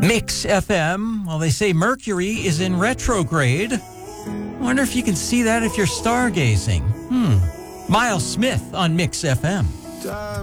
Mix FM. Well, they say Mercury is in retrograde. I wonder if you can see that if you're stargazing. Miles Smith on Mix FM.